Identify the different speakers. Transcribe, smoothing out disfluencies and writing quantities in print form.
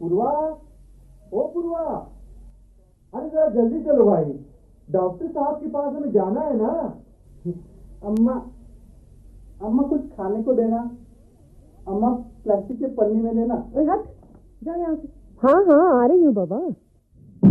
Speaker 1: पूर्वा, ओ पूर्वा, अरे जरा जल्दी चलो भाई, डॉक्टर साहब के पास हमें जाना है ना।
Speaker 2: अम्मा, अम्मा कुछ खाने को देना। अम्मा प्लास्टिक के पन्नी में देना।
Speaker 3: हट, जाओ यहाँ से। हाँ हाँ, आ रही हूँ बाबा।